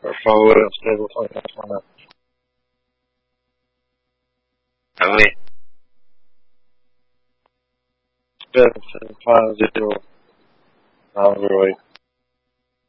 Por favor, stable finance mana. A ver. 750 Android.